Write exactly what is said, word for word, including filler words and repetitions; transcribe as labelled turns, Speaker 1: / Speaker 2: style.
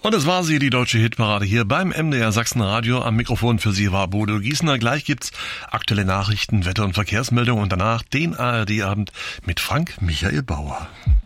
Speaker 1: Und das war sie, die deutsche Hitparade hier beim M D R Sachsenradio. Am Mikrofon für Sie war Bodo Giesner. Gleich gibt's aktuelle Nachrichten, Wetter- und Verkehrsmeldungen und danach den A R D-Abend mit Frank Michael Bauer.